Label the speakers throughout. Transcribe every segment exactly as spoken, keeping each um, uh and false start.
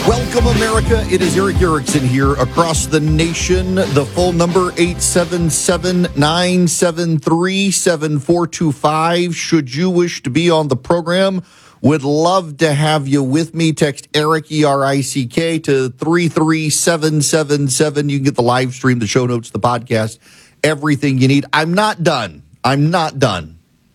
Speaker 1: Welcome, America. It is Erick Erickson here across the nation. The full number, eight seven seven, nine seven three, seven four two five. Should you wish to be on the program, would love to have you with me. Text Eric, E R I C K, to three three seven seven seven. You can get the live stream, the show notes, the podcast, everything you need. I'm not done. I'm not done.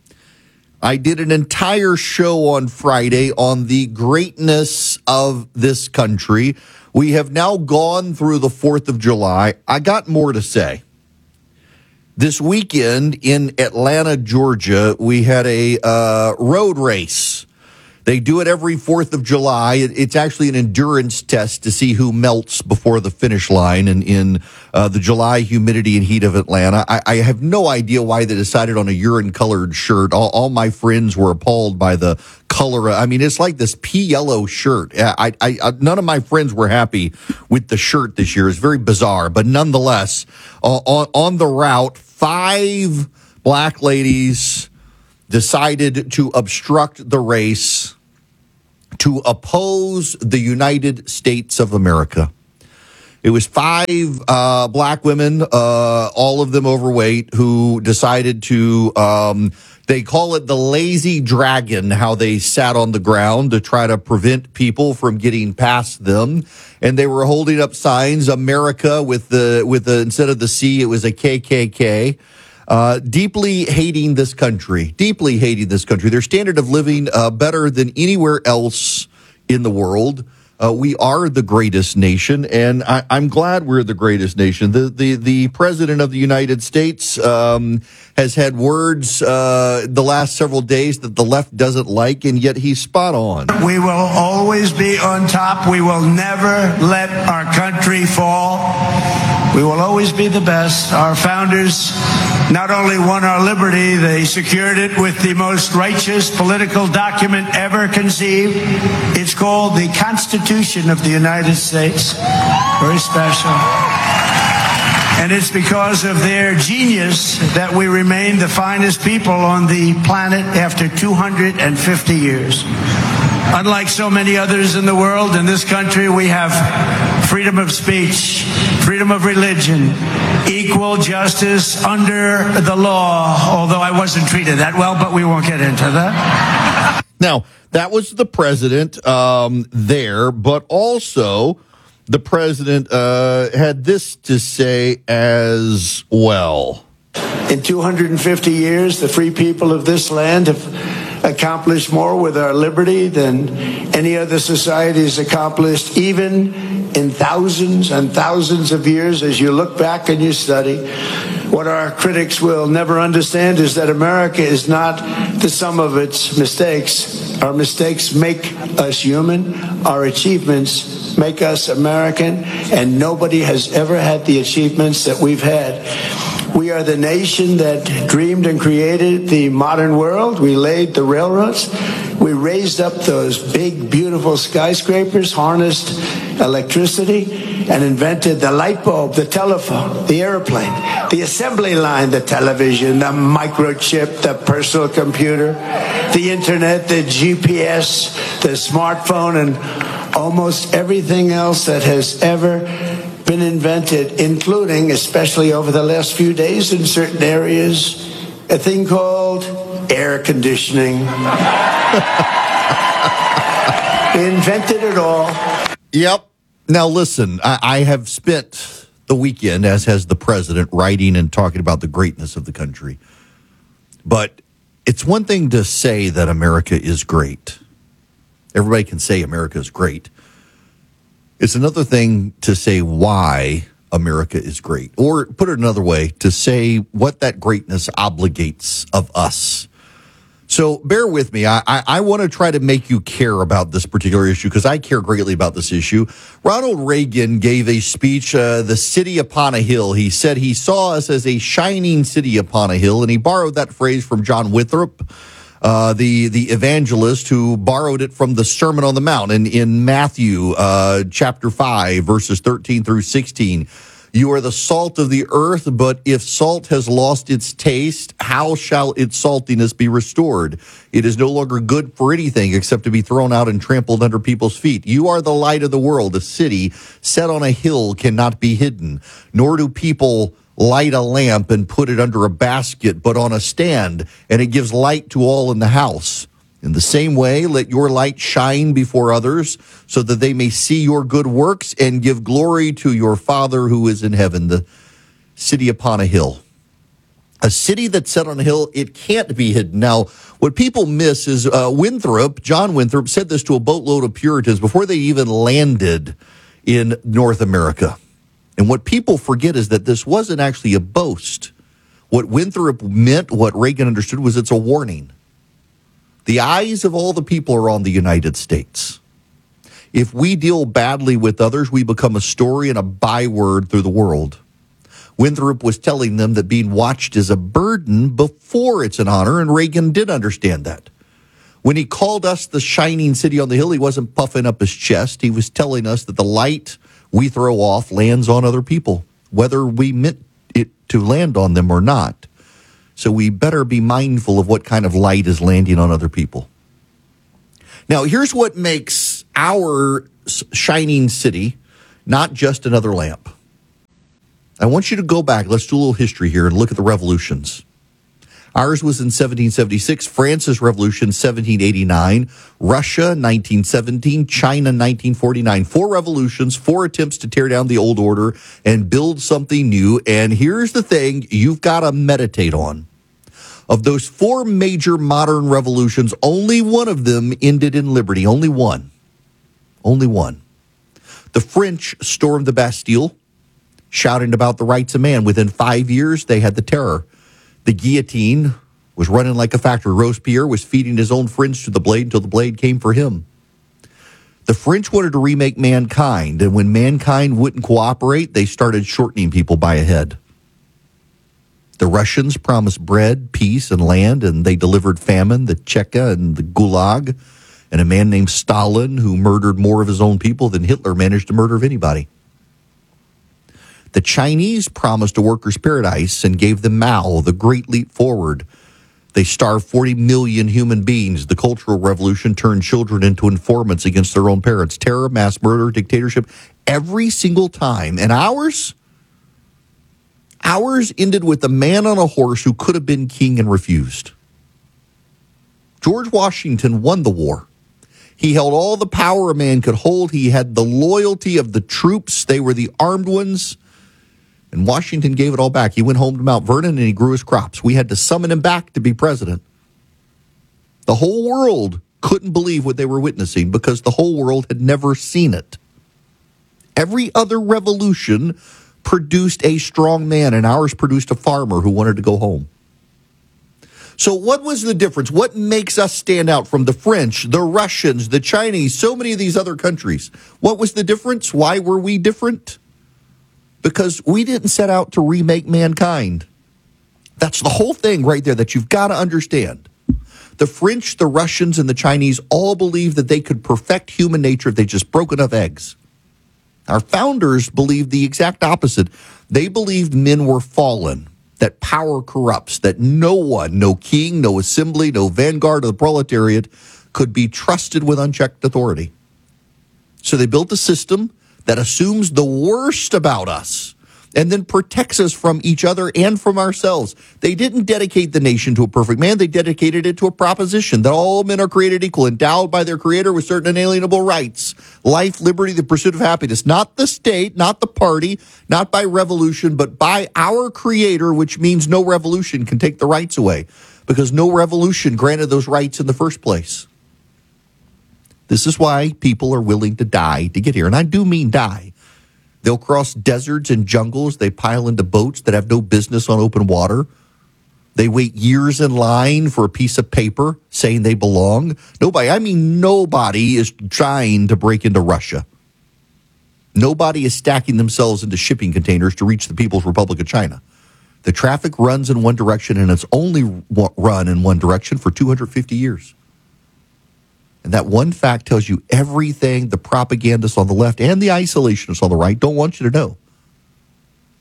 Speaker 1: I did an entire show on Friday on the greatness of this country. We have now gone through the fourth of July. I got more to say. This weekend in Atlanta, Georgia, we had a uh, road race. They do it every fourth of July. It's actually an endurance test to see who melts before the finish line in, in uh, the July humidity and heat of Atlanta. I, I have no idea why they decided on a urine-colored shirt. All, all my friends were appalled by the color. I mean, it's like this pea yellow shirt. I, I, I, none of my friends were happy with the shirt this year. It's very bizarre. But nonetheless, uh, on, on the route, five black ladies decided to obstruct the race to oppose the United States of America. It was five uh, black women, uh, all of them overweight, who decided to, um, they call it the lazy dragon, how they sat on the ground to try to prevent people from getting past them. And they were holding up signs, America, with the, with the, instead of the C, it was a K K K. Uh, deeply hating this country, deeply hating this country. Their standard of living uh, better than anywhere else in the world. Uh, we are the greatest nation, and I, I'm glad we're the greatest nation. The the, the president of the United States um, has had words uh, the last several days that the left doesn't like, and yet he's spot on.
Speaker 2: We will always be on top. We will never let our country fall. We will always be the best. Our founders not only won our liberty, they secured it with the most righteous political document ever conceived. It's called the Constitution of the United States. Very special. And it's because of their genius that we remain the finest people on the planet after two hundred fifty years. Unlike so many others in the world, in this country, we have freedom of speech, freedom of religion, equal justice under the law, although I wasn't treated that well, but we won't get into that.
Speaker 1: Now, that was the president um, there, but also the president uh, had this to say as well.
Speaker 2: In two hundred fifty years, the free people of this land have accomplished more with our liberty than any other society has accomplished, even in thousands and thousands of years. As you look back and you study, what our critics will never understand is that America is not the sum of its mistakes. Our mistakes make us human. Our achievements make us American, and nobody has ever had the achievements that we've had. We are the nation that dreamed and created the modern world. We laid the railroads. We raised up those big, beautiful skyscrapers, harnessed electricity, and invented the light bulb, the telephone, the airplane, the assembly line, the television, the microchip, the personal computer, the internet, the G P S, the smartphone, and almost everything else that has ever been invented, including, especially over the last few days in certain areas, a thing called air conditioning. We invented it all.
Speaker 1: Yep. Now, listen, I, I have spent the weekend, as has the president, writing and talking about the greatness of the country. But it's one thing to say that America is great. Everybody can say America is great. It's another thing to say why America is great, or put it another way, to say what that greatness obligates of us. So bear with me. I, I, I want to try to make you care about this particular issue because I care greatly about this issue. Ronald Reagan gave a speech, uh, The City Upon a Hill. He said he saw us as a shining city upon a hill, and he borrowed that phrase from John Winthrop, Uh, the the evangelist, who borrowed it from the Sermon on the Mount in, in Matthew uh, chapter five, verses thirteen through sixteen. You are the salt of the earth, but if salt has lost its taste, how shall its saltiness be restored? It is no longer good for anything except to be thrown out and trampled under people's feet. You are the light of the world. A city set on a hill cannot be hidden, nor do people light a lamp and put it under a basket, but on a stand, and it gives light to all in the house. In the same way, let your light shine before others, so that they may see your good works and give glory to your Father who is in heaven. The city upon a hill. A city that's set on a hill, it can't be hidden. Now, what people miss is uh, Winthrop, John Winthrop, said this to a boatload of Puritans before they even landed in North America. And what people forget is that this wasn't actually a boast. What Winthrop meant, what Reagan understood, was it's a warning. The eyes of all the people are on the United States. If we deal badly with others, we become a story and a byword through the world. Winthrop was telling them that being watched is a burden before it's an honor, and Reagan did understand that. When he called us the shining city on the hill, he wasn't puffing up his chest. He was telling us that the light we throw off lands on other people, whether we meant it to land on them or not. So we better be mindful of what kind of light is landing on other people. Now, here's what makes our shining city not just another lamp. I want you to go back. Let's do a little history here and look at the revolutions. Ours was in seventeen seventy-six, France's revolution, seventeen eighty-nine, Russia, nineteen seventeen, China, nineteen forty-nine. Four revolutions, four attempts to tear down the old order and build something new. And here's the thing you've got to meditate on. Of those four major modern revolutions, only one of them ended in liberty. Only one. Only one. The French stormed the Bastille, shouting about the rights of man. Within five years, they had the terror. The guillotine was running like a factory. Robespierre was feeding his own friends to the blade until the blade came for him. The French wanted to remake mankind, and when mankind wouldn't cooperate, they started shortening people by a head. The Russians promised bread, peace, and land, and they delivered famine, the Cheka and the Gulag, and a man named Stalin who murdered more of his own people than Hitler managed to murder of anybody. The Chinese promised a workers' paradise and gave them Mao, the great leap forward. They starved forty million human beings. The Cultural Revolution turned children into informants against their own parents. Terror, mass murder, dictatorship, every single time. And ours? Ours ended with a man on a horse who could have been king and refused. George Washington won the war. He held all the power a man could hold. He had the loyalty of the troops. They were the armed ones. And Washington gave it all back. He went home to Mount Vernon and he grew his crops. We had to summon him back to be president. The whole world couldn't believe what they were witnessing because the whole world had never seen it. Every other revolution produced a strong man, and ours produced a farmer who wanted to go home. So what was the difference? What makes us stand out from the French, the Russians, the Chinese, so many of these other countries? What was the difference? Why were we different? Because we didn't set out to remake mankind. That's the whole thing right there that you've got to understand. The French, the Russians, and the Chinese all believed that they could perfect human nature if they just broke enough eggs. Our founders believed the exact opposite. They believed men were fallen, that power corrupts, that no one, no king, no assembly, no vanguard of the proletariat could be trusted with unchecked authority. So they built a system that assumes the worst about us and then protects us from each other and from ourselves. They didn't dedicate the nation to a perfect man. They dedicated it to a proposition that all men are created equal, endowed by their Creator with certain inalienable rights, life, liberty, the pursuit of happiness. Not the state, not the party, not by revolution, but by our Creator, which means no revolution can take the rights away because no revolution granted those rights in the first place. This is why people are willing to die to get here. And I do mean die. They'll cross deserts and jungles. They pile into boats that have no business on open water. They wait years in line for a piece of paper saying they belong. Nobody, I mean nobody is trying to break into Russia. Nobody is stacking themselves into shipping containers to reach the People's Republic of China. The traffic runs in one direction, and it's only run in one direction for two hundred fifty years. And that one fact tells you everything the propagandists on the left and the isolationists on the right don't want you to know.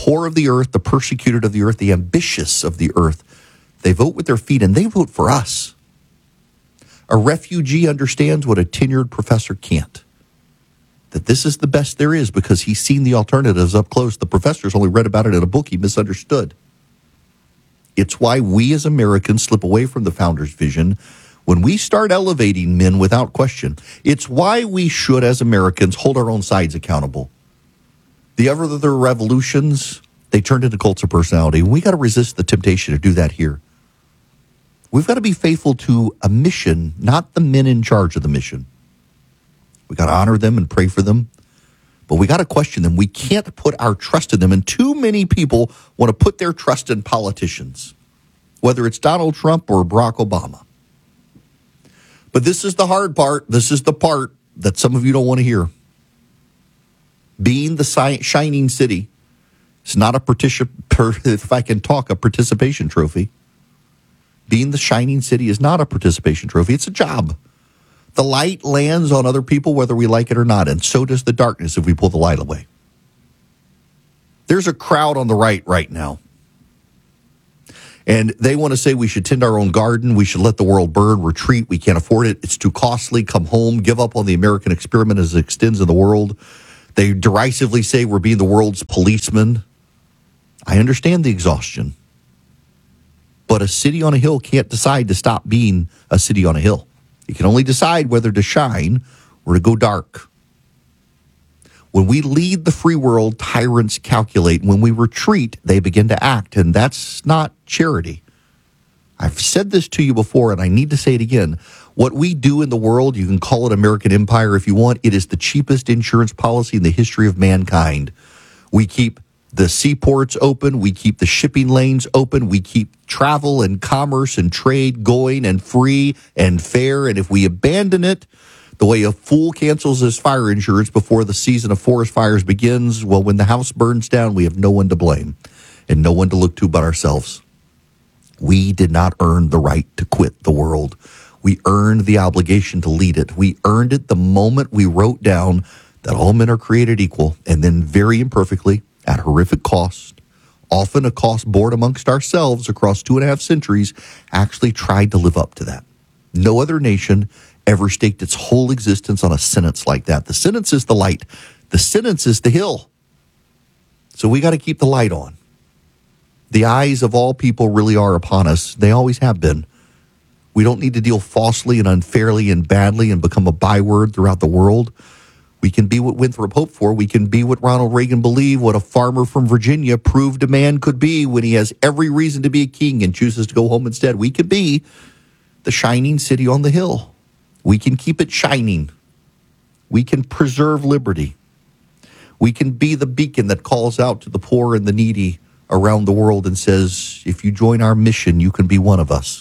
Speaker 1: poor of the earth, the persecuted of the earth, the ambitious of the earth. They vote with their feet, and they vote for us. A refugee understands what a tenured professor can't. That this is the best there is because he's seen the alternatives up close. The professor's only read about it in a book he misunderstood. It's why we as Americans slip away from the founder's vision when we start elevating men without question. It's why we should, as Americans, hold our own sides accountable. The other revolutions, they turned into cults of personality. We got to resist the temptation to do that here. We've got to be faithful to a mission, not the men in charge of the mission. We got to honor them and pray for them, but we got to question them. We can't put our trust in them, and too many people want to put their trust in politicians, whether it's Donald Trump or Barack Obama. But this is the hard part. This is the part that some of you don't want to hear. Being the si- shining city is not a particip- per, if I can talk, a participation trophy. Being the shining city is not a participation trophy. It's a job. The light lands on other people whether we like it or not, and so does the darkness if we pull the light away. There's a crowd on the right right now, and they want to say we should tend our own garden, we should let the world burn, retreat, we can't afford it, it's too costly, come home, give up on the American experiment as it extends in the world. They derisively say we're being the world's policeman. I understand the exhaustion, but a city on a hill can't decide to stop being a city on a hill. You can only decide whether to shine or to go dark. When we lead the free world, tyrants calculate. When we retreat, they begin to act, and that's not charity. I've said this to you before, and I need to say it again. What we do in the world, you can call it American empire if you want, it is the cheapest insurance policy in the history of mankind. We keep the seaports open, we keep the shipping lanes open, we keep travel and commerce and trade going and free and fair, and if we abandon it, the way a fool cancels his fire insurance before the season of forest fires begins, well, when the house burns down, we have no one to blame and no one to look to but ourselves. We did not earn the right to quit the world. We earned the obligation to lead it. We earned it the moment we wrote down that all men are created equal, and then very imperfectly, at horrific cost, often a cost borne amongst ourselves across two and a half centuries, actually tried to live up to that. No other nation ever staked its whole existence on a sentence like that. The sentence is the light. The sentence is the hill. So we got to keep the light on. The eyes of all people really are upon us. They always have been. We don't need to deal falsely and unfairly and badly and become a byword throughout the world. We can be what Winthrop hoped for. We can be what Ronald Reagan believed, what a farmer from Virginia proved a man could be when he has every reason to be a king and chooses to go home instead. We can be the shining city on the hill. We can keep it shining. We can preserve liberty. We can be the beacon that calls out to the poor and the needy around the world and says, if you join our mission, you can be one of us.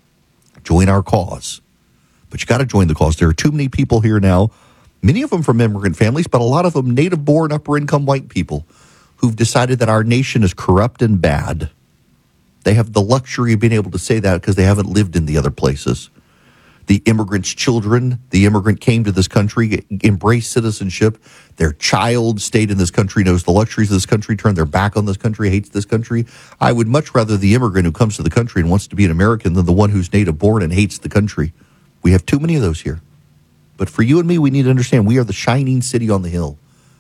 Speaker 1: Join our cause. But you got to join the cause. There are too many people here now, many of them from immigrant families, but a lot of them native-born, upper-income white people who've decided that our nation is corrupt and bad. They have the luxury of being able to say that because they haven't lived in the other places. The immigrant's children, the immigrant came to this country, embraced citizenship. Their child stayed in this country, knows the luxuries of this country, turned their back on this country, hates this country. I would much rather the immigrant who comes to the country and wants to be an American than the one who's native-born and hates the country. We have too many of those here. But for you and me, we need to understand we are the shining city on the hill.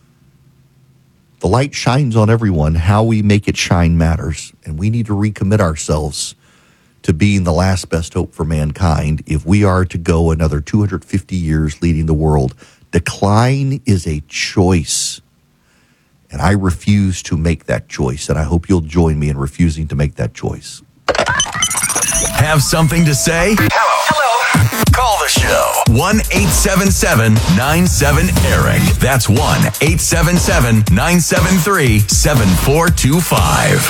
Speaker 1: The light shines on everyone. How we make it shine matters. And we need to recommit ourselves to being the last best hope for mankind if we are to go another two hundred fifty years leading the world. Decline is a choice. And I refuse to make that choice. And I hope you'll join me in refusing to make that choice.
Speaker 3: Have something to say? Hello. Hello. Call the show. one eight seven seven nine seven Eric. That's one eight seven seven nine seven three seven four two five.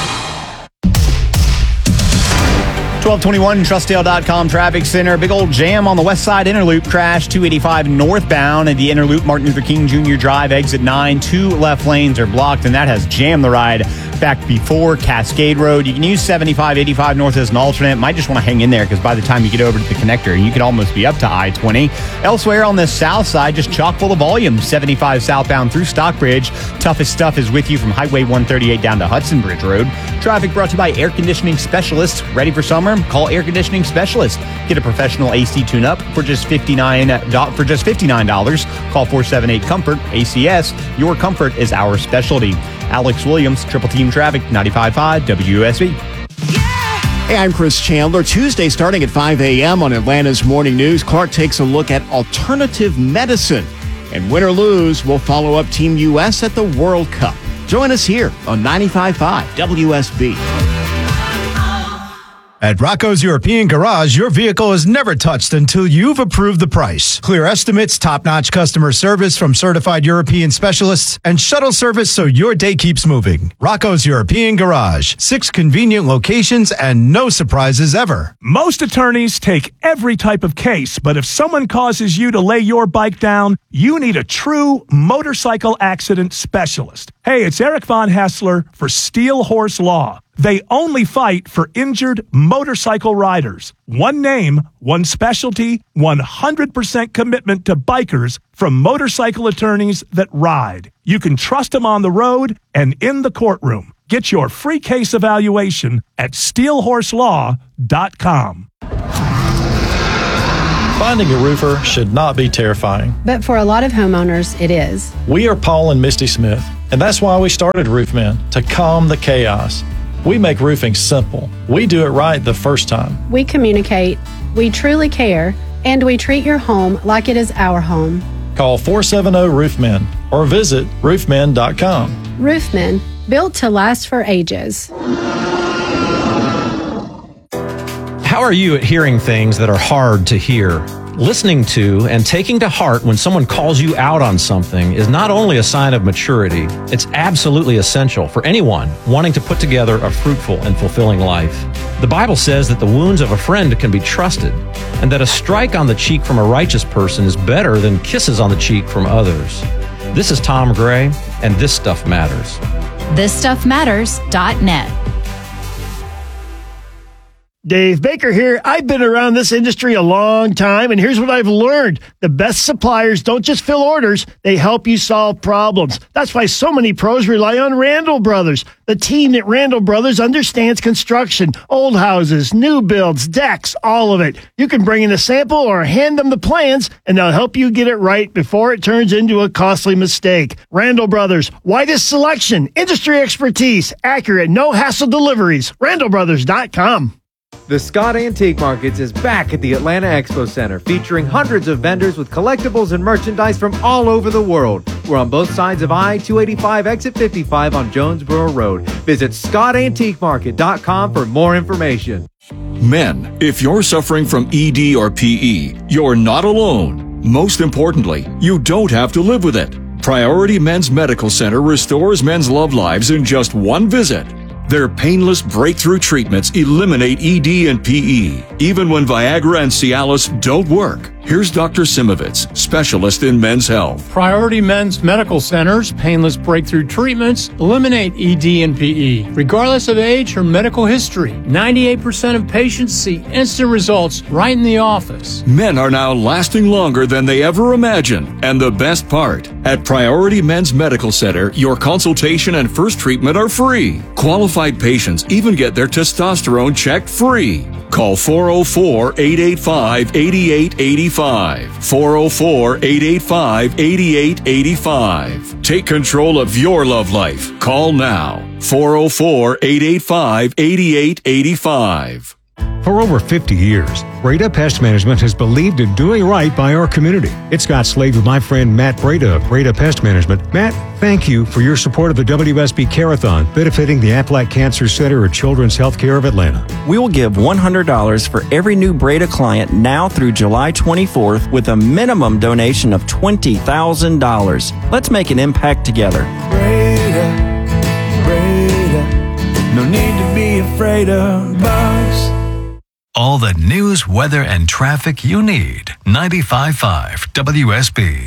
Speaker 4: twelve twenty-one Trustdale dot com Traffic Center. Big old jam on the West Side Interloop. Crash two eighty-five northbound at the Interloop. Martin Luther King Junior Drive, exit nine. Two left lanes are blocked, and that has jammed the ride back before Cascade Road. You can use seventy-five eighty-five north as an alternate. Might just want to hang in there because by the time you get over to the connector, you could almost be up to I twenty. Elsewhere on the south side, just chock full of volume. seventy-five southbound through Stockbridge. Toughest stuff is with you from Highway one thirty-eight down to Hudson Bridge Road. Traffic brought to you by Air Conditioning Specialists. Ready for summer? Call Air Conditioning Specialist. Get a professional A C tune-up for just fifty-nine dollars. For just fifty-nine dollars. Call four seven eight COMFORT. A C S. Your comfort is our specialty. Alex Williams, Triple Team Traffic, ninety-five point five W U S B.
Speaker 5: Hey, I'm Chris Chandler. Tuesday starting at five a.m. on Atlanta's Morning News, Clark takes a look at alternative medicine. And win or lose, we'll follow up Team U S at the World Cup. Join us here on ninety-five point five W S B.
Speaker 6: At Rocco's European Garage, your vehicle is never touched until you've approved the price. Clear estimates, top-notch customer service from certified European specialists, and shuttle service so your day keeps moving. Rocco's European Garage. Six convenient locations and no surprises ever.
Speaker 7: Most attorneys take every type of case, but if someone causes you to lay your bike down, you need a true motorcycle accident specialist. Hey, it's Eric Von Hassler for Steel Horse Law. They only fight for injured motorcycle riders. One name, one specialty, one hundred percent commitment to bikers from motorcycle attorneys that ride. You can trust them on the road and in the courtroom. Get your free case evaluation at steel horse law dot com.
Speaker 8: Finding a roofer should not be terrifying.
Speaker 9: But for a lot of homeowners, it is.
Speaker 8: We are Paul and Misty Smith, and that's why we started Roofmen, to calm the chaos. We make roofing simple. We do it right the first time.
Speaker 9: We communicate, we truly care, and we treat your home like it is our home.
Speaker 8: Call four seven zero Roofmen or visit roofmen dot com.
Speaker 9: Roofmen, built to last for ages.
Speaker 10: How are you at hearing things that are hard to hear? Listening to and taking to heart when someone calls you out on something is not only a sign of maturity, it's absolutely essential for anyone wanting to put together a fruitful and fulfilling life. The Bible says that the wounds of a friend can be trusted, and that a strike on the cheek from a righteous person is better than kisses on the cheek from others. This is Tom Gray, and This Stuff Matters.
Speaker 11: this stuff matters dot net.
Speaker 12: Dave Baker here. I've been around this industry a long time, and here's what I've learned. The best suppliers don't just fill orders, they help you solve problems. That's why so many pros rely on Randall Brothers. The team at Randall Brothers understands construction, old houses, new builds, decks, all of it. You can bring in a sample or hand them the plans, and they'll help you get it right before it turns into a costly mistake. Randall Brothers, widest selection, industry expertise, accurate, no-hassle deliveries. randall brothers dot com.
Speaker 13: The Scott Antique Markets is back at the Atlanta Expo Center, featuring hundreds of vendors with collectibles and merchandise from all over the world. We're on both sides of I two eighty-five, exit fifty-five on Jonesboro Road. Visit scott antique market dot com for more information.
Speaker 14: Men, if you're suffering from E D or P E, you're not alone. Most importantly, you don't have to live with it. Priority Men's Medical Center restores men's love lives in just one visit. Their painless breakthrough treatments eliminate E D and P E, even when Viagra and Cialis don't work. Here's Doctor Simovitz, specialist in men's health.
Speaker 15: Priority Men's Medical Center's painless breakthrough treatments eliminate E D and P E, regardless of age or medical history. ninety-eight percent of patients see instant results right in the office.
Speaker 14: Men are now lasting longer than they ever imagined. And the best part, at Priority Men's Medical Center, your consultation and first treatment are free. Qualified patients even get their testosterone checked free. Call four oh four, eight eight five, eight eight eight five. four oh four, eight eight five, eight eight eight five. Take control of your love life. Call now. four oh four, eight eight five, eight eight eight five.
Speaker 16: For over fifty years, Breda Pest Management has believed in doing right by our community. It's Scott Slade with my friend Matt Breda of Breda Pest Management. Matt, thank you for your support of the W S B Care-a-thon, benefiting the Aflac Cancer Center at Children's Healthcare of Atlanta.
Speaker 17: We will give one hundred dollars for every new Breda client now through July twenty-fourth with a minimum donation of twenty thousand dollars. Let's make an impact together.
Speaker 18: Breda, Breda, no need to be afraid of bugs.
Speaker 3: All the news, weather, and traffic you need. ninety-five point five W S B.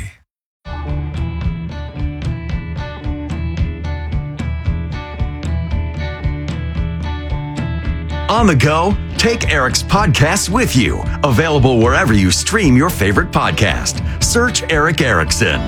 Speaker 3: On the go, take Eric's podcasts with you. Available wherever you stream your favorite podcast. Search Eric Erickson.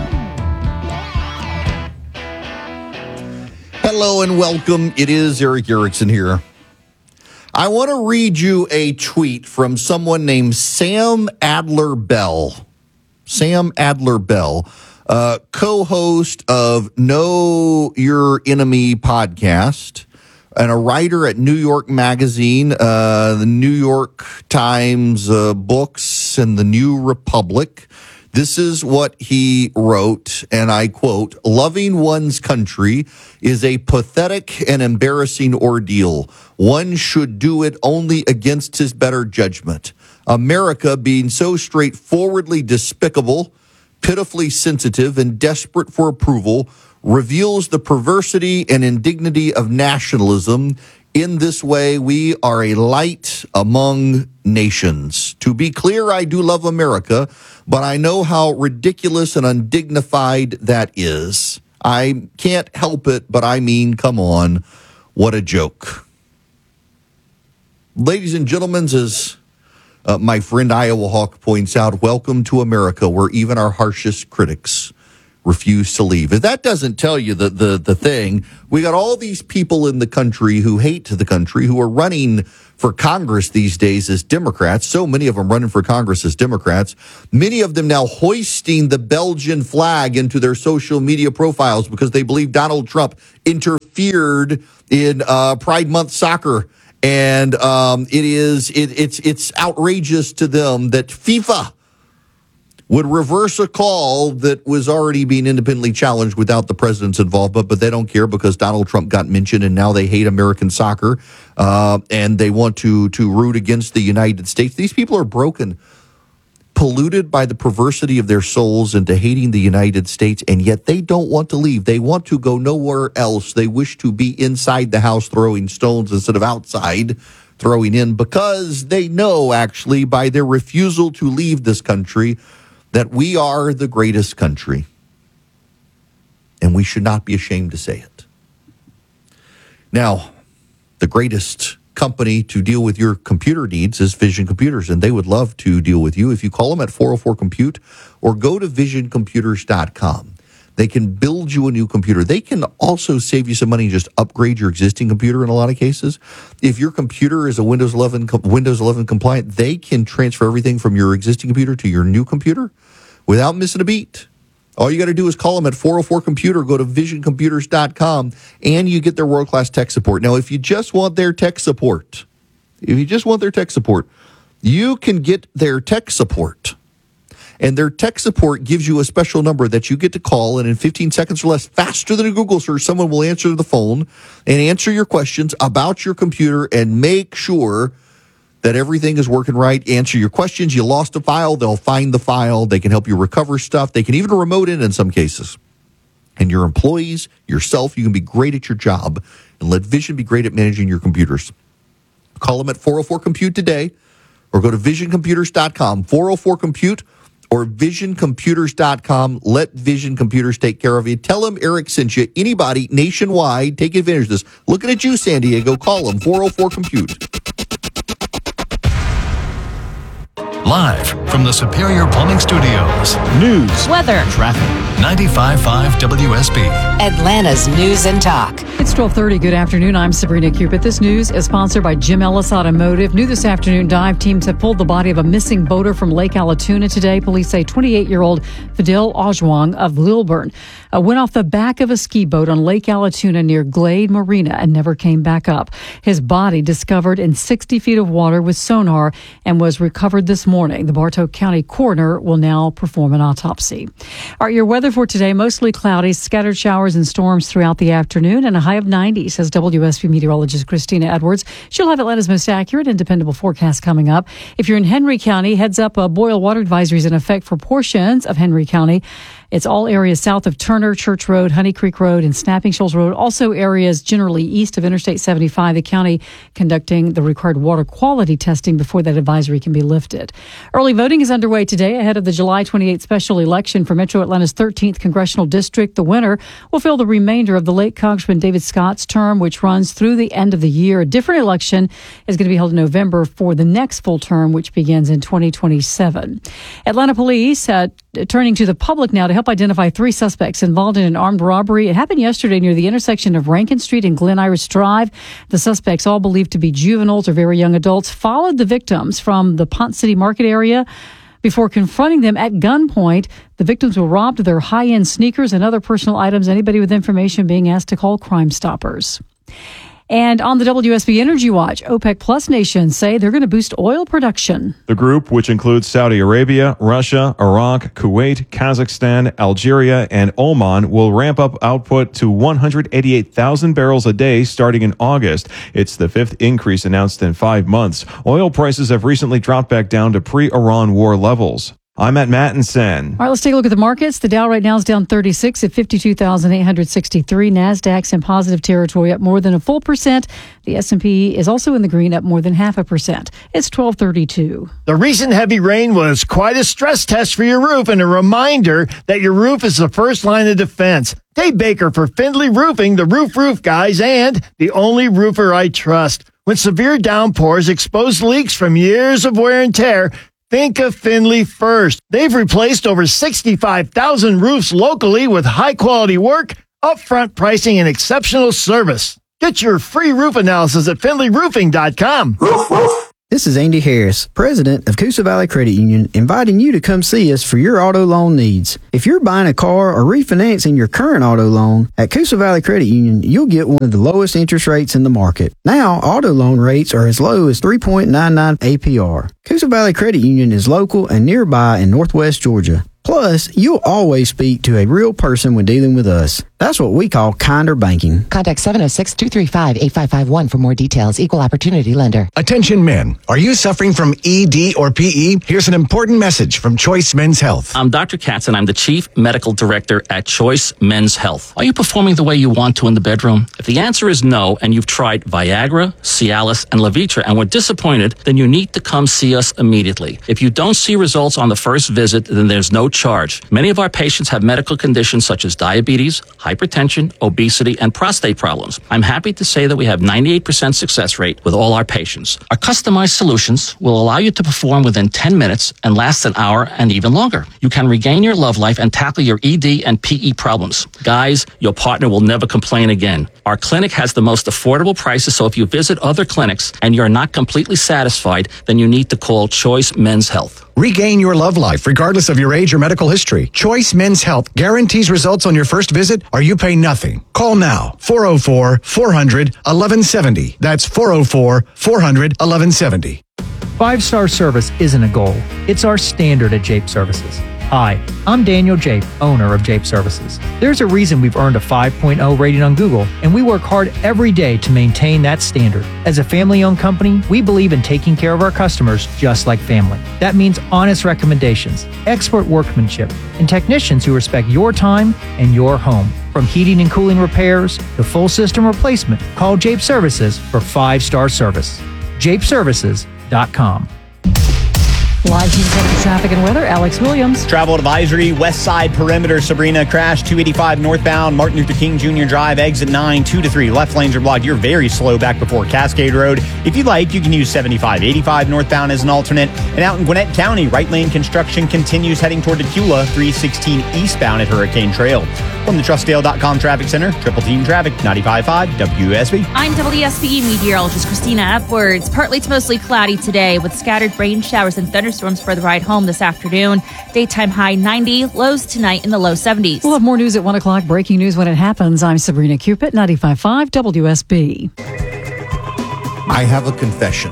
Speaker 1: Hello and welcome. It is Eric Erickson here. I want to read you a tweet from someone named Sam Adler Bell. Sam Adler Bell, uh, co-host of Know Your Enemy podcast and a writer at New York Magazine, uh, the New York Times uh, books, and the New Republic. This is what he wrote, and I quote, "Loving one's country is a pathetic and embarrassing ordeal. One should do it only against his better judgment. America, being so straightforwardly despicable, pitifully sensitive, and desperate for approval, reveals the perversity and indignity of nationalism. In this way, we are a light among nations. To be clear, I do love America, but I know how ridiculous and undignified that is. I can't help it, but I mean, come on, what a joke." Ladies and gentlemen, as uh, my friend Iowa Hawk points out, welcome to America, where even our harshest critics refuse to leave. If that doesn't tell you the, the, the thing, we got all these people in the country who hate the country, who are running for Congress these days as Democrats. So many of them running for Congress as Democrats. Many of them now hoisting the Belgian flag into their social media profiles because they believe Donald Trump interfered in uh, Pride Month soccer. And um, it is it, it's it's outrageous to them that FIFA would reverse a call that was already being independently challenged without the president's involvement, but they don't care because Donald Trump got mentioned and now they hate American soccer uh, and they want to to root against the United States. These people are broken, polluted by the perversity of their souls into hating the United States, and yet they don't want to leave. They want to go nowhere else. They wish to be inside the house throwing stones instead of outside throwing in, because they know actually by their refusal to leave this country that we are the greatest country, and we should not be ashamed to say it. Now, the greatest company to deal with your computer needs is Vision Computers, and they would love to deal with you if you call them at four oh four compute or go to vision computers dot com. They can build you a new computer. They can also save you some money and just upgrade your existing computer in a lot of cases. If your computer is a Windows eleven Windows eleven compliant, they can transfer everything from your existing computer to your new computer without missing a beat. All you got to do is call them at four oh four compute or go to vision computers dot com, and you get their world-class tech support. Now, if you just want their tech support, if you just want their tech support, you can get their tech support. And their tech support gives you a special number that you get to call, and in fifteen seconds or less, faster than a Google search, someone will answer the phone and answer your questions about your computer and make sure that everything is working right. Answer your questions. You lost a file, they'll find the file. They can help you recover stuff. They can even remote in in some cases. And your employees, yourself, you can be great at your job and let Vision be great at managing your computers. Call them at four oh four compute today or go to vision computers dot com, four oh four compute or vision computers dot com. Let Vision Computers take care of you. Tell them Eric sent you. Anybody nationwide, take advantage of this. Looking at you, San Diego. Call them four oh four compute.
Speaker 3: Live from the Superior Plumbing Studios.
Speaker 5: News,
Speaker 11: weather,
Speaker 3: traffic. ninety-five point five W S B.
Speaker 11: Atlanta's News and Talk.
Speaker 19: It's twelve thirty. Good afternoon. I'm Sabrina Cupid. This news is sponsored by Jim Ellis Automotive. New this afternoon, dive teams have pulled the body of a missing boater from Lake Allatoona today. Police say twenty-eight-year-old Fidel Ojwang of Lilburn uh, went off the back of a ski boat on Lake Allatoona near Glade Marina and never came back up. His body discovered in sixty feet of water with sonar and was recovered this morning. The Bartow County coroner will now perform an autopsy. All right, your weather for today, mostly cloudy, scattered showers and storms throughout the afternoon, and a high of ninety, says W S B meteorologist Christina Edwards. She'll have Atlanta's most accurate and dependable forecast coming up. If you're in Henry County, heads up, a boil water advisory is in effect for portions of Henry County. It's all areas south of Turner, Church Road, Honey Creek Road, and Snapping Shoals Road. Also areas generally east of Interstate seventy-five. The county conducting the required water quality testing before that advisory can be lifted. Early voting is underway today ahead of the July twenty-eighth special election for Metro Atlanta's thirteenth congressional district. The winner will fill the remainder of the late Congressman David Scott's term, which runs through the end of the year. A different election is going to be held in November for the next full term, which begins in twenty twenty-seven. Atlanta police uh, turning to the public now to help identify three suspects involved in an armed robbery. It happened yesterday near the intersection of Rankin Street and Glen Iris Drive. The suspects, all believed to be juveniles or very young adults, followed the victims from the Ponce City Market area. Before confronting them at gunpoint, the victims were robbed of their high-end sneakers and other personal items. Anybody with information being asked to call Crime Stoppers. And on the W S B Energy Watch, OPEC Plus nations say they're going to boost oil production.
Speaker 20: The group, which includes Saudi Arabia, Russia, Iraq, Kuwait, Kazakhstan, Algeria, and Oman, will ramp up output to one hundred eighty-eight thousand barrels a day starting in August. It's the fifth increase announced in five months. Oil prices have recently dropped back down to pre-Iran war levels. I'm at Mattinson.
Speaker 19: All right, let's take a look at the markets. The Dow right now is down thirty-six at fifty-two thousand eight hundred sixty-three. NASDAQ's in positive territory, up more than a full percent. The S and P is also in the green, up more than half a percent. It's twelve thirty-two.
Speaker 12: The recent heavy rain was quite a stress test for your roof and a reminder that your roof is the first line of defense. Dave Baker for Findlay Roofing, the Roof Roof Guys, and the only roofer I trust. When severe downpours expose leaks from years of wear and tear, think of Findlay first. They've replaced over sixty-five thousand roofs locally with high-quality work, upfront pricing, and exceptional service. Get your free roof analysis at Findlay Roofing dot com.
Speaker 21: This is Andy Harris, president of Coosa Valley Credit Union, inviting you to come see us for your auto loan needs. If you're buying a car or refinancing your current auto loan, at Coosa Valley Credit Union, you'll get one of the lowest interest rates in the market. Now, auto loan rates are as low as three point nine nine A P R. Coosa Valley Credit Union is local and nearby in Northwest Georgia. Plus, you'll always speak to a real person when dealing with us. That's what we call kinder banking.
Speaker 11: Contact seven oh six, two three five, eight five five one for more details. Equal Opportunity Lender.
Speaker 22: Attention men. Are you suffering from E D or P E? Here's an important message from Choice Men's Health.
Speaker 23: I'm Doctor Katz, and I'm the Chief Medical Director at Choice Men's Health. Are you performing the way you want to in the bedroom? If the answer is no, and you've tried Viagra, Cialis, and Levitra and were disappointed, then you need to come see us immediately. If you don't see results on the first visit, then there's no charge. Many of our patients have medical conditions such as diabetes, hypertension, obesity, and prostate problems. I'm happy to say that we have ninety-eight percent success rate with all our patients. Our customized solutions will allow you to perform within ten minutes and last an hour and even longer. You can regain your love life and tackle your E D and P E problems. Guys, your partner will never complain again. Our clinic has the most affordable prices, so if you visit other clinics and you're not completely satisfied, then you need to call Choice Men's Health.
Speaker 22: Regain your love life regardless of your age or medical history. Choice Men's Health guarantees results on your first visit or you pay nothing. Call now. four oh four, four hundred, eleven seventy. That's four oh four, four hundred, eleven seventy.
Speaker 24: Five-star service isn't a goal. It's our standard at Jape Services. Hi, I'm Daniel Jape, owner of Jape Services. There's a reason we've earned a five point oh rating on Google, and we work hard every day to maintain that standard. As a family-owned company, we believe in taking care of our customers just like family. That means honest recommendations, expert workmanship, and technicians who respect your time and your home. From heating and cooling repairs to full system replacement, call Jape Services for five-star service. Jape Services dot com.
Speaker 19: Live team temperature, traffic, and weather. Alex Williams.
Speaker 4: Travel advisory, West Side Perimeter, Sabrina, crash two eighty-five northbound, Martin Luther King Junior Drive, exit nine, two to three. Left lanes are blocked. You're very slow back before Cascade Road. If you'd like, you can use seventy-five eighty-five northbound as an alternate. And out in Gwinnett County, right lane construction continues heading toward Decula, three sixteen eastbound at Hurricane Trail. From the Trustdale dot com Traffic Center, Triple Team Traffic, ninety-five point five W S B.
Speaker 25: I'm W S B meteorologist Christina Upwards. Partly to mostly cloudy today with scattered rain showers and thunderstorms for the ride home this afternoon. Daytime high ninety, lows tonight in the low seventies.
Speaker 19: We'll have more news at one o'clock. Breaking news when it happens. I'm Sabrina Cupid, ninety-five point five W S B.
Speaker 1: I have a confession.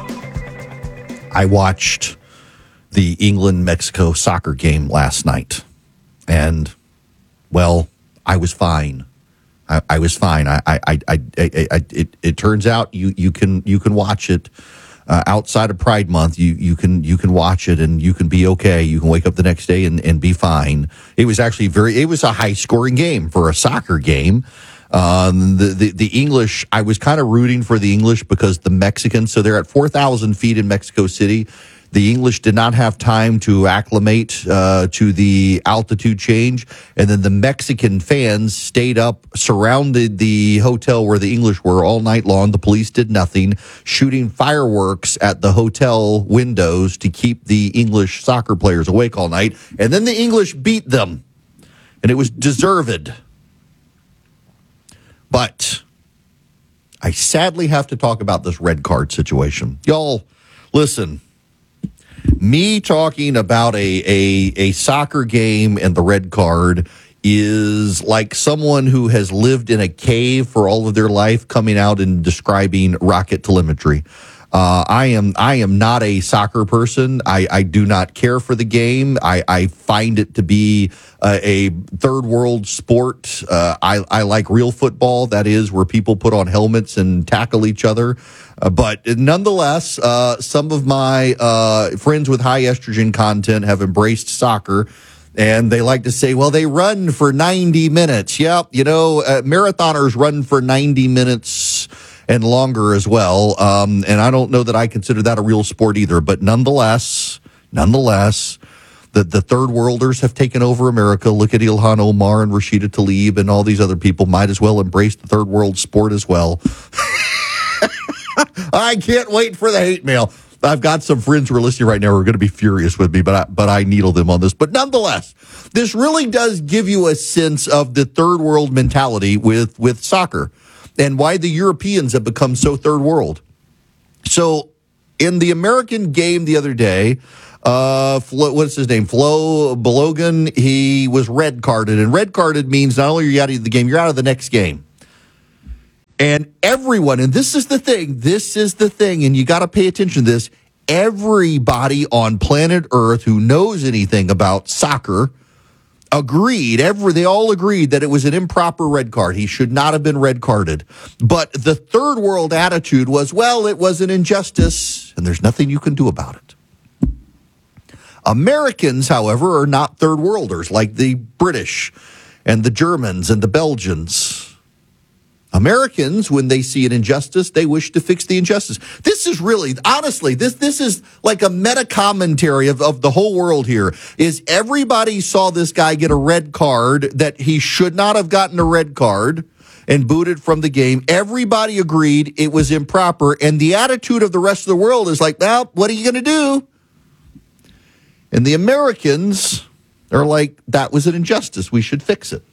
Speaker 1: I watched the England-Mexico soccer game last night, and well, I was fine. I, I was fine. I, I, I, I, I it, it turns out you, you can you can watch it uh, outside of Pride Month, you you can you can watch it and you can be okay. You can wake up the next day and, and be fine. It was actually very. It was a high scoring game for a soccer game. Um, the, the the English, I was kind of rooting for the English because the Mexicans. So they're at four thousand feet in Mexico City. The English did not have time to acclimate uh, to the altitude change. And then the Mexican fans stayed up, surrounded the hotel where the English were all night long. The police did nothing, shooting fireworks at the hotel windows to keep the English soccer players awake all night. And then the English beat them, and it was deserved. But I sadly have to talk about this red card situation. Y'all, listen. Me talking about a, a a soccer game and the red card is like someone who has lived in a cave for all of their life coming out and describing rocket telemetry. Uh, I am I am not a soccer person. I, I do not care for the game. I, I find it to be a, a third world sport. Uh, I, I like real football. That is where people put on helmets and tackle each other. Uh, but nonetheless, uh, some of my uh, friends with high estrogen content have embraced soccer. And they like to say, well, they run for ninety minutes. Yep, you know, uh, marathoners run for ninety minutes and longer as well. Um, and I don't know that I consider that a real sport either. But nonetheless, nonetheless, the, the third worlders have taken over America. Look at Ilhan Omar and Rashida Tlaib and all these other people. Might as well embrace the third world sport as well. I can't wait for the hate mail. I've got some friends who are listening right now who are going to be furious with me, but I, but I needle them on this. But nonetheless, this really does give you a sense of the third world mentality with, with soccer and why the Europeans have become so third world. So in the American game the other day, uh, Flo, what's his name? Flo Balogun, he was red carded. And red carded means not only are you out of the game, you're out of the next game. And everyone, and this is the thing, this is the thing, and you got to pay attention to this. Everybody on planet Earth who knows anything about soccer agreed, every, they all agreed that it was an improper red card. He should not have been red carded. But the third world attitude was, well, it was an injustice, and there's nothing you can do about it. Americans, however, are not third worlders like the British and the Germans and the Belgians. Americans, when they see an injustice, they wish to fix the injustice. This is really, honestly, this this is like a meta commentary of, of the whole world here. Is everybody saw this guy get a red card that he should not have gotten a red card and booted from the game. Everybody agreed it was improper. And the attitude of the rest of the world is like, well, what are you going to do? And the Americans are like, that was an injustice. We should fix it.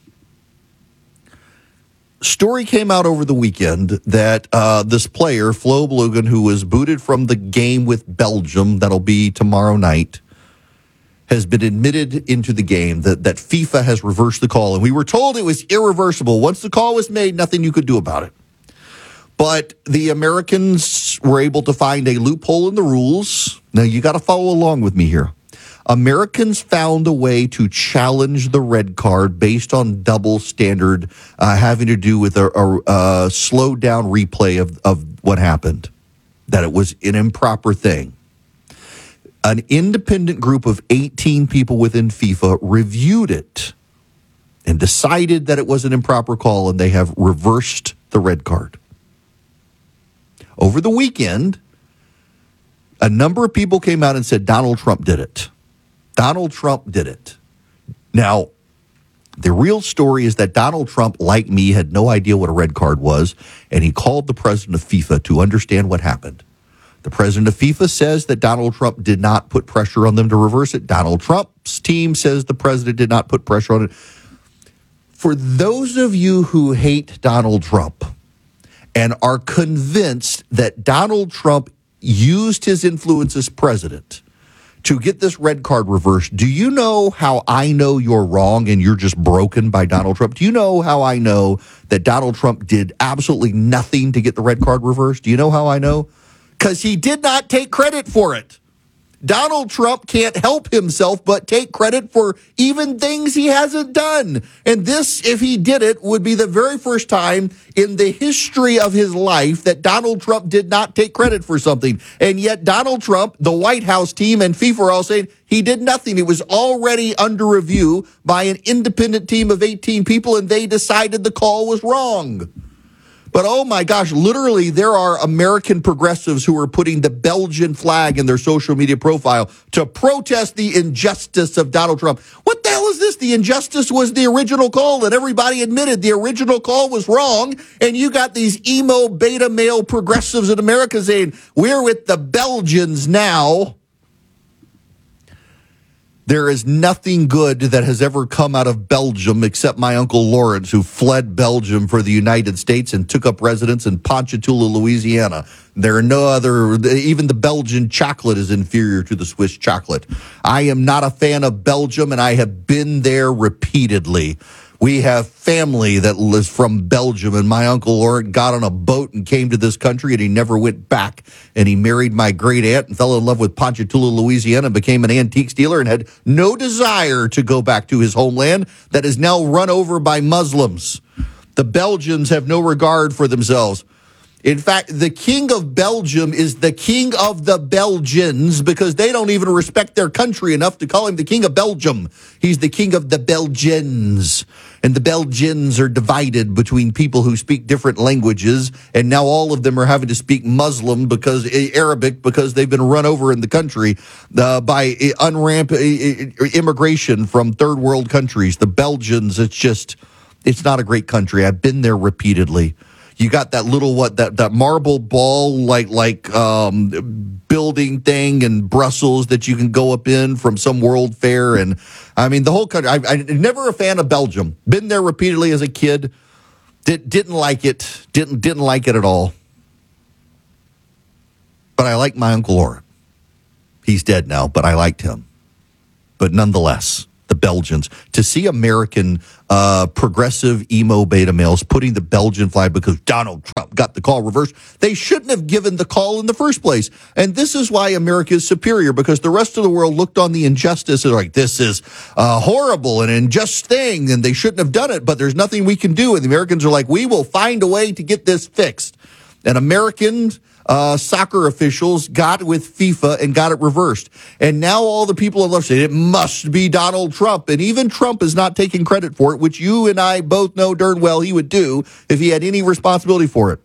Speaker 1: Story came out over the weekend that uh, this player, Flo Balogun, who was booted from the game with Belgium, that'll be tomorrow night, has been admitted into the game, that, that FIFA has reversed the call. And we were told it was irreversible. Once the call was made, nothing you could do about it. But the Americans were able to find a loophole in the rules. Now, you got to follow along with me here. Americans found a way to challenge the red card based on double standard uh, having to do with a, a, a slowed down replay of, of what happened, that it was an improper thing. An independent group of eighteen people within FIFA reviewed it and decided that it was an improper call, and they have reversed the red card. Over the weekend, a number of people came out and said Donald Trump did it. Donald Trump did it. Now, the real story is that Donald Trump, like me, had no idea what a red card was, and he called the president of FIFA to understand what happened. The president of FIFA says that Donald Trump did not put pressure on them to reverse it. Donald Trump's team says the president did not put pressure on it. For those of you who hate Donald Trump and are convinced that Donald Trump used his influence as president to get this red card reversed, do you know how I know you're wrong and you're just broken by Donald Trump? Do you know how I know that Donald Trump did absolutely nothing to get the red card reversed? Do you know how I know? Because he did not take credit for it. Donald Trump can't help himself but take credit for even things he hasn't done. And this, if he did it, would be the very first time in the history of his life that Donald Trump did not take credit for something. And yet Donald Trump, the White House team, and FIFA are all saying he did nothing. It was already under review by an independent team of eighteen people, and they decided the call was wrong. But oh my gosh, literally there are American progressives who are putting the Belgian flag in their social media profile to protest the injustice of Donald Trump. What the hell is this? The injustice was the original call, and everybody admitted the original call was wrong. And you got these emo beta male progressives in America saying, we're with the Belgians now. There is nothing good that has ever come out of Belgium except my Uncle Lawrence, who fled Belgium for the United States and took up residence in Ponchatoula, Louisiana. There are no other, even the Belgian chocolate is inferior to the Swiss chocolate. I am not a fan of Belgium, and I have been there repeatedly. We have family that is from Belgium, and my Uncle Lawrence got on a boat and came to this country, and he never went back. And he married my great aunt and fell in love with Ponchatoula, Louisiana, and became an antiques dealer and had no desire to go back to his homeland that is now run over by Muslims. The Belgians have no regard for themselves. In fact, the king of Belgium is the king of the Belgians because they don't even respect their country enough to call him the king of Belgium. He's the king of the Belgians. And the Belgians are divided between people who speak different languages. And now all of them are having to speak Muslim because Arabic because they've been run over in the country uh, by unramp immigration from third world countries. The Belgians, it's just, it's not a great country. I've been there repeatedly. You got that little, what, that, that marble ball, like, like, um, building thing in Brussels that you can go up in from some world fair. And I mean, the whole country, I, I'm never a fan of Belgium. Been there repeatedly as a kid. Did, didn't like it. Didn't, didn't like it at all. But I like my Uncle Lawrence. He's dead now, but I liked him. But nonetheless, the Belgians, to see American uh, progressive emo beta males putting the Belgian flag because Donald Trump got the call reversed. They shouldn't have given the call in the first place. And this is why America is superior, because the rest of the world looked on the injustice and like, this is a horrible and unjust thing, and they shouldn't have done it, but there's nothing we can do. And the Americans are like, we will find a way to get this fixed. And Americans Uh, soccer officials got with FIFA and got it reversed. And now all the people on the left say it must be Donald Trump. And even Trump is not taking credit for it, which you and I both know darn well he would do if he had any responsibility for it.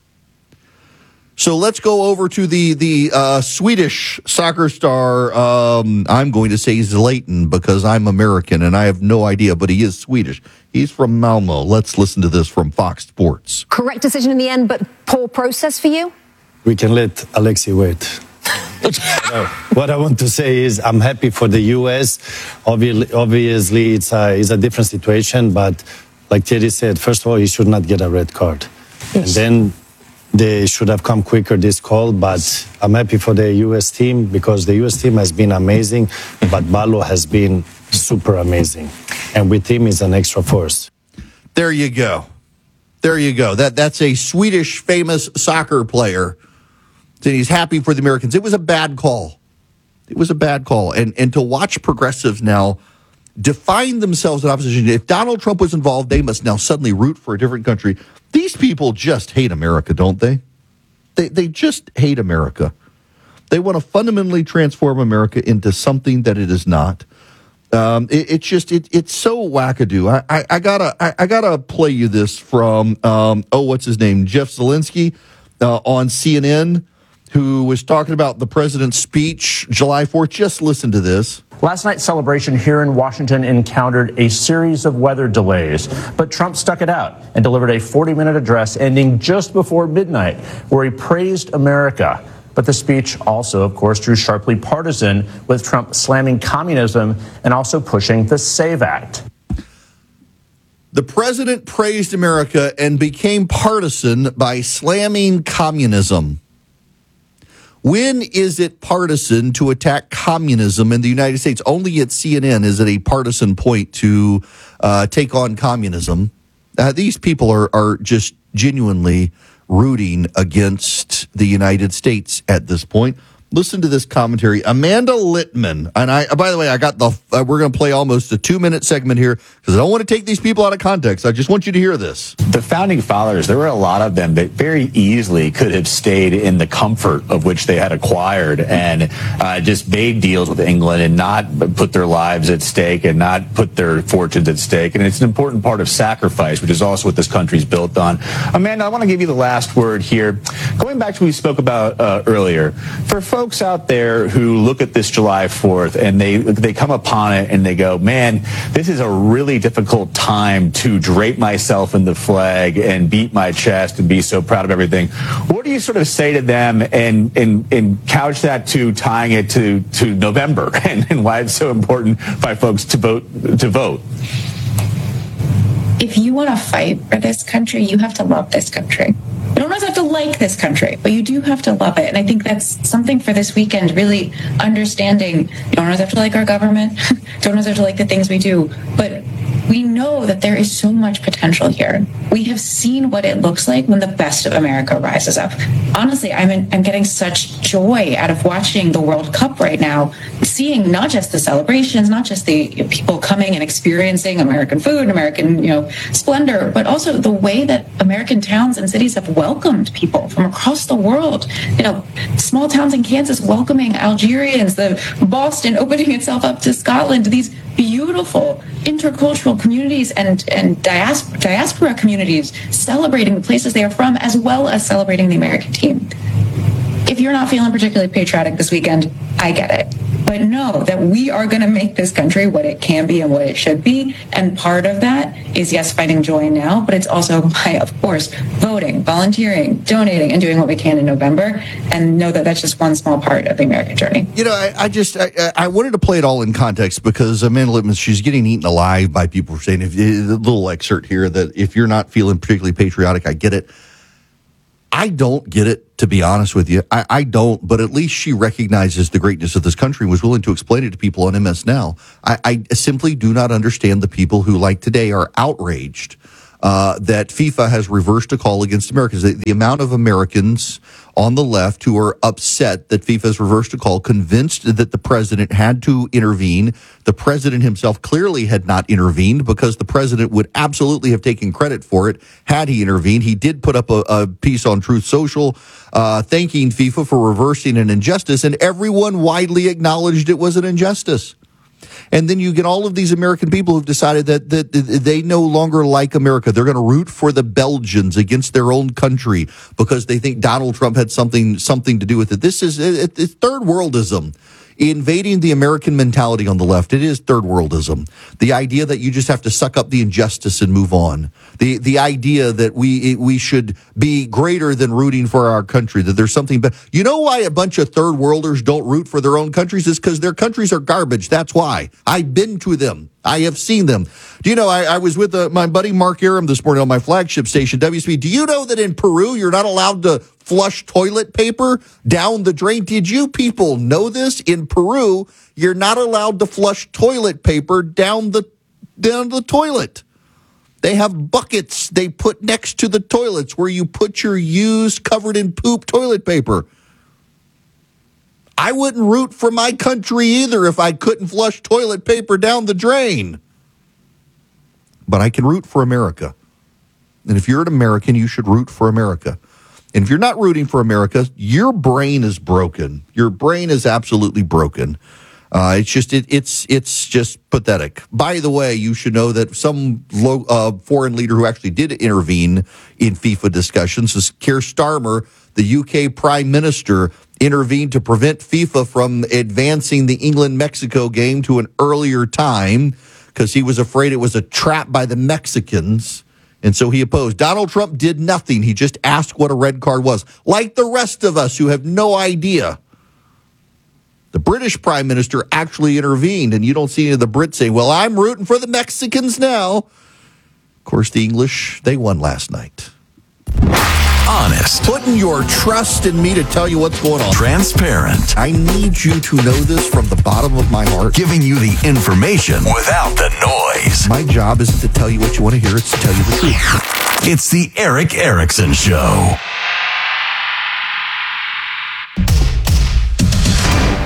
Speaker 1: So let's go over to the, the uh, Swedish soccer star. Um, I'm going to say Zlatan because I'm American and I have no idea, but he is Swedish. He's from Malmo. Let's listen to this from Fox Sports.
Speaker 2: Correct decision in the end, but poor process for you?
Speaker 6: We can let Alexi wait. No, what I want to say is I'm happy for the U S. Obviously, obviously it's, a, it's a different situation, but like Thierry said, first of all, he should not get a red card. Yes. And then they should have come quicker, this call, but I'm happy for the U S team because the U S team has been amazing, but Ballo has been super amazing. And with him is an extra force.
Speaker 1: There you go. There you go. That That's a Swedish famous soccer player. And he's happy for the Americans. It was a bad call. It was a bad call. And and to watch progressives now define themselves in opposition. If Donald Trump was involved, they must now suddenly root for a different country. These people just hate America, don't they? They they just hate America. They want to fundamentally transform America into something that it is not. Um, it, it's just it, it's so wackadoo. I, I, I gotta I, I gotta play you this from um, oh what's his name Jeff Zelensky uh, on C N N, who was talking about the president's speech July fourth. Just listen to this.
Speaker 7: Last night's celebration here in Washington encountered a series of weather delays, but Trump stuck it out and delivered a forty-minute address ending just before midnight, where he praised America. But the speech also, of course, drew sharply partisan, with Trump slamming communism and also pushing the SAVE Act.
Speaker 1: The president praised America and became partisan by slamming communism. When is it partisan to attack communism in the United States? Only at C N N is it a partisan point to uh, take on communism. Uh, these people are, are just genuinely rooting against the United States at this point. Listen to this commentary. Amanda Littman, and I. By the way, I got the. Uh, we're going to play almost a two-minute segment here because I don't want to take these people out of context. I just want you to hear this.
Speaker 8: The founding fathers, there were a lot of them that very easily could have stayed in the comfort of which they had acquired and uh, just made deals with England and not put their lives at stake and not put their fortunes at stake. And it's an important part of sacrifice, which is also what this country's built on. Amanda, I want to give you the last word here. Going back to what we spoke about uh, earlier, for folks out there who look at this July fourth and they they come upon it and they go, man, this is a really difficult time to drape myself in the flag and beat my chest and be so proud of everything. What do you sort of say to them and and, and couch that to tying it to, to November and, and why it's so important by folks to vote to vote?
Speaker 9: If you want to fight for this country, you have to love this country. You don't always have to like this country, but you do have to love it. And I think that's something for this weekend, really understanding you don't always have to like our government, don't always have to like the things we do, but we know that there is so much potential here. We have seen what it looks like when the best of America rises up. Honestly, I'm, in, I'm getting such joy out of watching the World Cup right now, seeing not just the celebrations, not just the you know, people coming and experiencing American food, American you know splendor, but also the way that American towns and cities have welcomed people from across the world. You know, small towns in Kansas welcoming Algerians, the Boston opening itself up to Scotland, these beautiful intercultural communities and, and diaspora, diaspora communities celebrating the places they are from, as well as celebrating the American team. If you're not feeling particularly patriotic this weekend, I get it. But know that we are going to make this country what it can be and what it should be. And part of that is, yes, finding joy now, but it's also by, of course, voting, volunteering, donating, and doing what we can in November. And know that that's just one small part of the American journey.
Speaker 1: You know, I, I just, I, I wanted to play it all in context because Amanda Littman, she's getting eaten alive by people saying, if a little excerpt here, that if you're not feeling particularly patriotic, I get it. I don't get it, to be honest with you. I, I don't, but at least she recognizes the greatness of this country and was willing to explain it to people on M S Now. I, I simply do not understand the people who, like today, are outraged uh, that FIFA has reversed a call against America. The, the amount of Americans on the left who are upset that FIFA has reversed a call, convinced that the president had to intervene. The president himself clearly had not intervened because the president would absolutely have taken credit for it had he intervened. He did put up a, a piece on Truth Social uh, thanking FIFA for reversing an injustice, and everyone widely acknowledged it was an injustice. And then you get all of these American people who've decided that, that they no longer like America. They're going to root for the Belgians against their own country because they think Donald Trump had something something to do with it. This is it, it's third worldism. Invading the American mentality on the left. It is third worldism. The idea that you just have to suck up the injustice and move on. The the idea that we we should be greater than rooting for our country, that there's something better. You know why a bunch of third worlders don't root for their own countries? Is because their countries are garbage. That's why. I've been to them. I have seen them. Do you know, I, I was with uh, my buddy Mark Aram this morning on my flagship station, W S B. Do you know that in Peru, you're not allowed to flush toilet paper down the drain? Did you people know this? In Peru, you're not allowed to flush toilet paper down the down the toilet. They have buckets they put next to the toilets where you put your used, covered in poop toilet paper. I wouldn't root for my country either if I couldn't flush toilet paper down the drain. But I can root for America. And if you're an American, you should root for America. And if you're not rooting for America, your brain is broken. Your brain is absolutely broken. Uh, it's just it, it's it's just pathetic. By the way, you should know that some low, uh, foreign leader who actually did intervene in FIFA discussions is Keir Starmer, the U K Prime Minister, intervened to prevent FIFA from advancing the England-Mexico game to an earlier time because he was afraid it was a trap by the Mexicans. And so he opposed. Donald Trump did nothing. He just asked what a red card was, like the rest of us who have no idea. The British Prime Minister actually intervened, and you don't see any of the Brits saying, well, I'm rooting for the Mexicans now. Of course, the English, they won last night.
Speaker 3: Honest.
Speaker 1: Putting your trust in me to tell you what's going on.
Speaker 3: Transparent.
Speaker 1: I need you to know this from the bottom of my heart.
Speaker 3: Giving you the information without the noise.
Speaker 1: My job isn't to tell you what you want to hear, it's to tell you the truth.
Speaker 3: It's the Erick Erickson Show.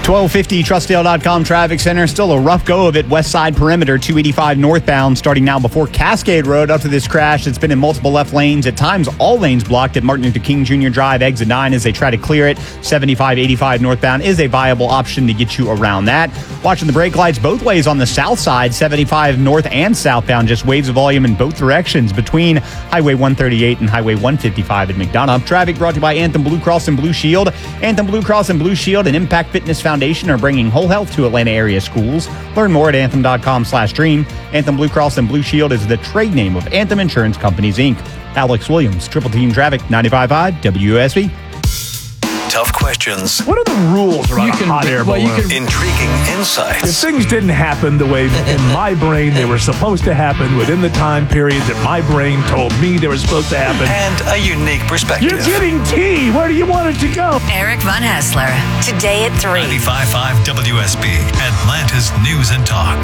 Speaker 4: twelve fifty Trustdale dot com Traffic Center. Still a rough go of it. West Side Perimeter, two eighty-five northbound, starting now before Cascade Road up to this crash. It's been in multiple left lanes. At times, all lanes blocked at Martin Luther King Junior Drive, exit nine, as they try to clear it. seventy-five eighty-five northbound is a viable option to get you around that. Watching the brake lights both ways on the south side, seventy-five north and southbound, just waves of volume in both directions between Highway one thirty-eight and Highway one fifty-five at McDonough. Traffic brought to you by Anthem Blue Cross and Blue Shield. Anthem Blue Cross and Blue Shield and Impact Fitness Foundation are bringing whole health to Atlanta area schools. Learn more at anthem dot com slash dream. Anthem Blue Cross and Blue Shield is the trade name of Anthem Insurance Companies, Incorporated. Alex Williams, Triple Team Traffic, ninety-five point five W U S B.
Speaker 3: Tough questions.
Speaker 12: What are the rules around a hot air
Speaker 3: well,
Speaker 12: balloon?
Speaker 3: you can, Intriguing insights.
Speaker 18: If things didn't happen the way in my brain they were supposed to happen within the time period that my brain told me they were supposed to happen.
Speaker 3: And a unique perspective.
Speaker 18: You're getting tea. Where do you want it to go?
Speaker 10: Eric Von Hassler, today at three.
Speaker 3: ninety-five point five W S B, Atlanta's News and Talk.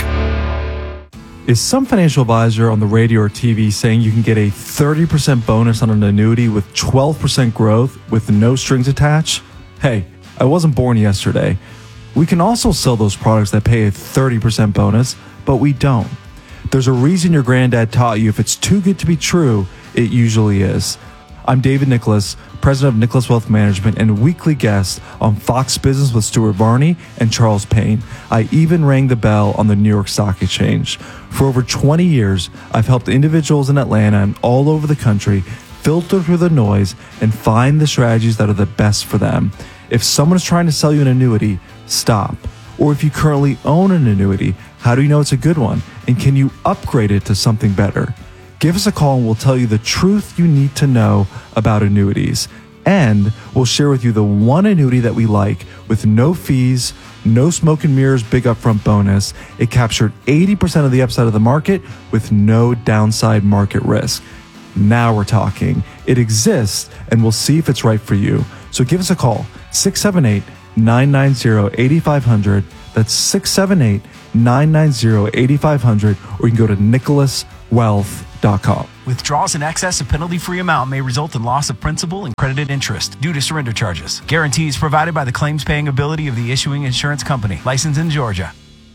Speaker 13: Is some financial advisor on the radio or T V saying you can get a thirty percent bonus on an annuity with twelve percent growth with no strings attached? Hey, I wasn't born yesterday. We can also sell those products that pay a thirty percent bonus, but we don't. There's a reason your granddad taught you if it's too good to be true, it usually is. I'm David Nicholas, president of Nicholas Wealth Management and weekly guest on Fox Business with Stuart Varney and Charles Payne. I even rang the bell on the New York Stock Exchange. For over twenty years, I've helped individuals in Atlanta and all over the country filter through the noise and find the strategies that are the best for them. If someone is trying to sell you an annuity, stop. Or if you currently own an annuity, how do you know it's a good one? And can you upgrade it to something better? Give us a call and we'll tell you the truth you need to know about annuities. And we'll share with you the one annuity that we like with no fees, no smoke and mirrors, big upfront bonus. It captured eighty percent of the upside of the market with no downside market risk. Now we're talking. It exists and we'll see if it's right for you. So give us a call, six seven eight, nine nine zero, eight five zero zero. That's six seven eight, nine nine zero, eight five zero zero, or you can go to nicholas wealth dot com.
Speaker 14: Withdrawals in excess of penalty-free amount may result in loss of principal and credited interest due to surrender charges. Guarantees provided by the claims-paying ability of the issuing insurance company. Licensed in Georgia.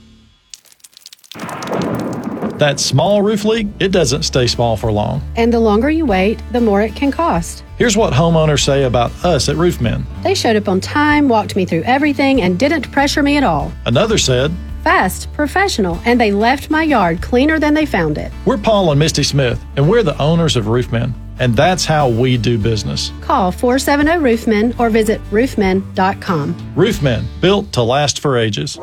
Speaker 15: That small roof leak, it doesn't stay small for long.
Speaker 16: And the longer you wait, the more it can cost.
Speaker 15: Here's what homeowners say about us at Roofmen.
Speaker 16: They showed up on time, walked me through everything, and didn't pressure me at all.
Speaker 15: Another said,
Speaker 16: fast, professional, and they left my yard cleaner than they found it.
Speaker 15: We're Paul and Misty Smith, and we're the owners of Roofmen, and that's how we do business.
Speaker 16: Call four seven zero Roofmen or visit roofmen dot com.
Speaker 15: Roofmen, built to last for ages.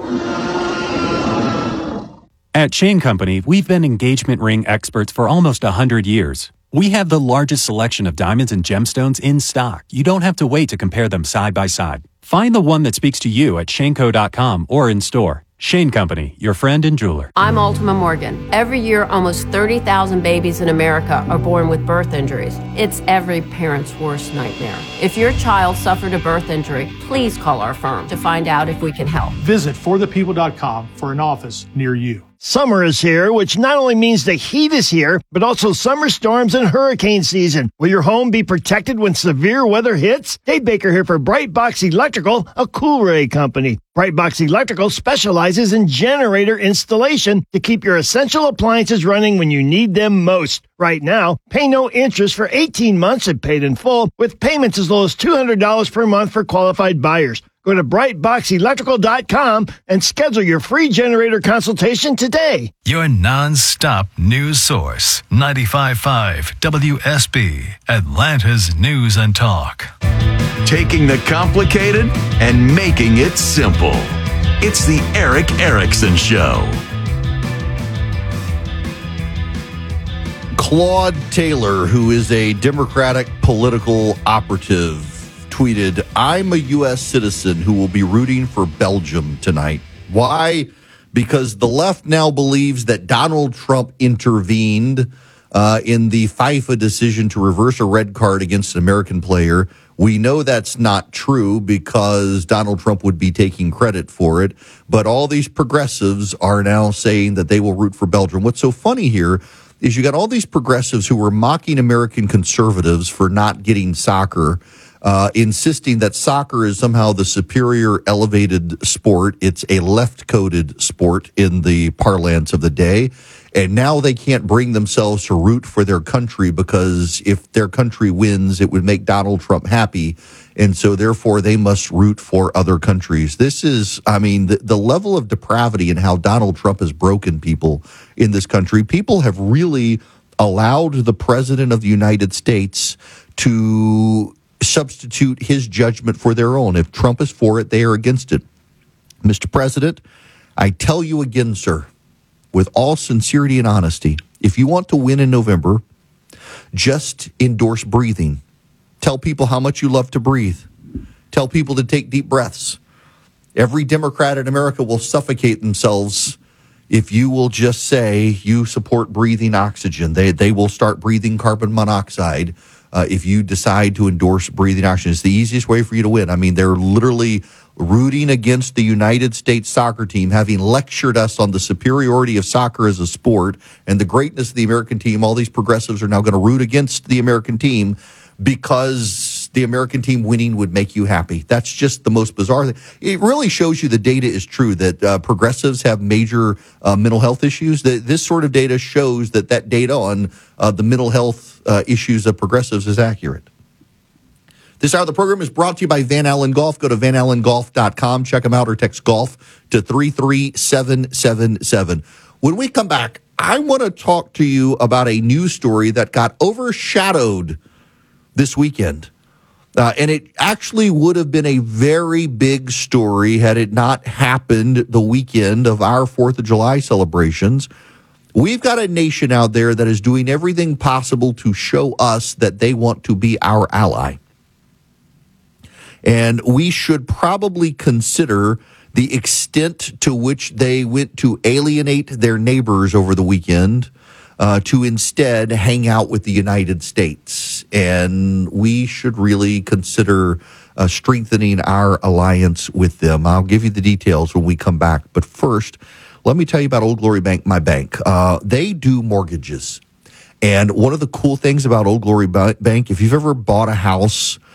Speaker 26: At Shane Company, we've been engagement ring experts for almost one hundred years. We have the largest selection of diamonds and gemstones in stock. You don't have to wait to compare them side by side. Find the one that speaks to you at shane co dot com or in store. Shane Company, your friend and jeweler.
Speaker 27: I'm Ultima Morgan. Every year, almost thirty thousand babies in America are born with birth injuries. It's every parent's worst nightmare. If your child suffered a birth injury, please call our firm to find out if we can help.
Speaker 28: Visit for the people dot com for an office near you.
Speaker 12: Summer is here, which not only means the heat is here, but also summer storms and hurricane season. Will your home be protected when severe weather hits? Dave Baker here for Brightbox Electrical, a Coolray company. Brightbox Electrical specializes in generator installation to keep your essential appliances running when you need them most. Right now, pay no interest for eighteen months and paid in full, with payments as low as two hundred dollars per month for qualified buyers. Go to brightbox electrical dot com and schedule your free generator consultation today.
Speaker 3: Your non-stop news source, ninety-five point five W S B, Atlanta's News and Talk. Taking the complicated and making it simple. It's the Eric Erickson Show.
Speaker 1: Claude Taylor, who is a Democratic political operative, tweeted, I'm a U S citizen who will be rooting for Belgium tonight. Why? Because the left now believes that Donald Trump intervened uh, in the FIFA decision to reverse a red card against an American player. We know that's not true because Donald Trump would be taking credit for it. But all these progressives are now saying that they will root for Belgium. What's so funny here is you got all these progressives who were mocking American conservatives for not getting soccer. uh, insisting that soccer is somehow the superior elevated sport. It's a left-coded sport in the parlance of the day. And now they can't bring themselves to root for their country because if their country wins, it would make Donald Trump happy. And so therefore they must root for other countries. This is, I mean, the, the level of depravity and how Donald Trump has broken people in this country. People have really allowed the president of the United States to substitute his judgment for their own. If Trump is for it, they are against it. Mister President, I tell you again, sir, with all sincerity and honesty, if you want to win in November, just endorse breathing. Tell people how much you love to breathe. Tell people to take deep breaths. Every Democrat in America will suffocate themselves if you will just say you support breathing oxygen. They, they will start breathing carbon monoxide uh, if you decide to endorse breathing oxygen. It's the easiest way for you to win. I mean, they're literally rooting against the United States soccer team, having lectured us on the superiority of soccer as a sport and the greatness of the American team. All these progressives are now going to root against the American team because the American team winning would make you happy. That's just the most bizarre thing. It really shows you the data is true, that uh, progressives have major uh, mental health issues. That this sort of data shows that that data on uh, the mental health uh, issues of progressives is accurate. This hour of the program is brought to you by Van Allen Golf. Go to van allen golf dot com. Check them out or text golf to three three seven seven seven. When we come back, I want to talk to you about a news story that got overshadowed this weekend. Uh, and it actually would have been a very big story had it not happened the weekend of our fourth of July celebrations. We've got a nation out there that is doing everything possible to show us that they want to be our ally. And we should probably consider the extent to which they went to alienate their neighbors over the weekend uh, to instead hang out with the United States. And we should really consider uh, strengthening our alliance with them. I'll give you the details when we come back. But first, let me tell you about Old Glory Bank, my bank. Uh, they do mortgages. And one of the cool things about Old Glory Bank, if you've ever bought a house